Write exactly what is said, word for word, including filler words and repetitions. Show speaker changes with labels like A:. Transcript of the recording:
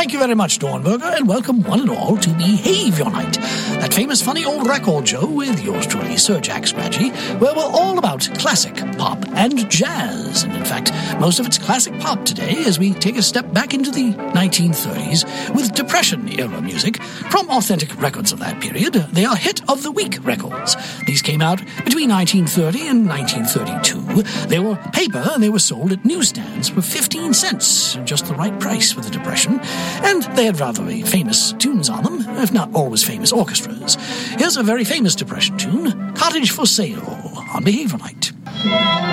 A: Thank you very much, Dornberger, and welcome one and all to Behavior Night, that famous funny old record show with yours truly, Sir Jack Scratchy, where we're all about classic pop and jazz, and in fact, most of it's classic pop today as we take a step back into the nineteen thirties with Depression-era music from authentic records of that period. They are Hit of the Week records. These came out between nineteen thirty and nineteen thirty-two. They were paper and they were sold at newsstands for fifteen cents, just the right price for the Depression, and they had rather famous tunes on them, if not always famous orchestras. Here's a very famous Depression tune, Cottage for Sale, on Behavior Night.